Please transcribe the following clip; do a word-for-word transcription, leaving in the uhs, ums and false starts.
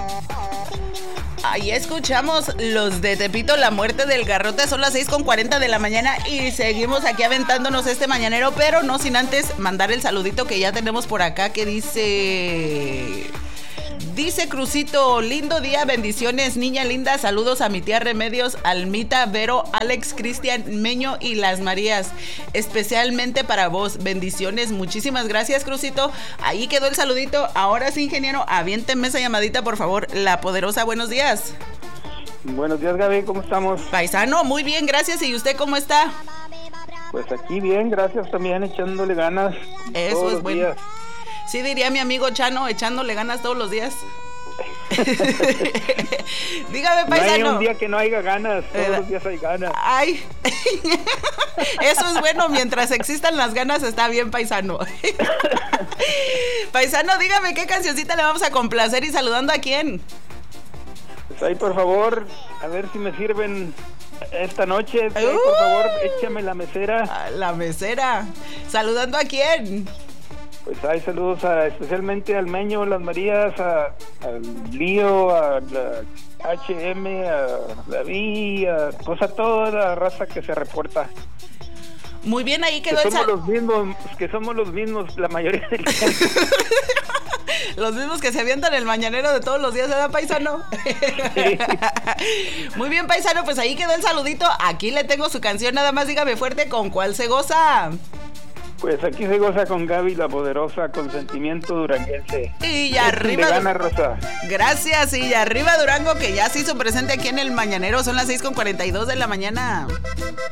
Ahí escuchamos los de Tepito, la muerte del garrote. Son las seis con cuarenta de la mañana y seguimos aquí aventándonos este mañanero, pero no sin antes mandar el saludito que ya tenemos por acá, que dice... Dice Crucito, lindo día, bendiciones, niña linda, saludos a mi tía Remedios, Almita, Vero, Alex, Cristian, Meño y las Marías, especialmente para vos, bendiciones, muchísimas gracias, Crucito. Ahí quedó el saludito. Ahora sí, ingeniero, aviéntenme esa llamadita, por favor. La Poderosa, buenos días. Buenos días, Gaby, ¿cómo estamos? Paisano, muy bien, gracias. ¿Y usted cómo está? Pues aquí bien, gracias, también echándole ganas. Eso es bueno. Días. Sí, diría mi amigo Chano, echándole ganas todos los días. Dígame, paisano. No hay un día que no haya ganas, todos eh, los días hay ganas. Ay, eso es bueno, mientras existan las ganas está bien, paisano. Paisano, dígame qué cancioncita le vamos a complacer y saludando a quién. Pues ahí, por favor, a ver si me sirven esta noche. Ahí, uh, por favor, échame la mesera. La mesera. ¿Saludando a quién? Pues hay saludos a, especialmente al Meño, las Marías, a, al Lío, a la H M, a David, a, pues a toda la raza que se reporta. Muy bien, ahí quedó que el somos sal... los mismos, que somos los mismos la mayoría del tiempo. Los mismos que se avientan el mañanero de todos los días, ¿verdad, paisano? Sí. Muy bien, paisano, pues ahí quedó el saludito. Aquí le tengo su canción, nada más dígame fuerte con cuál se goza. Pues aquí se goza con Gaby, la Poderosa, con sentimiento duranguense. Y ya arriba... Gana, Rosa. Gracias, y ya arriba Durango, que ya se hizo presente aquí en el mañanero. Son las seis con cuarenta y dos de la mañana.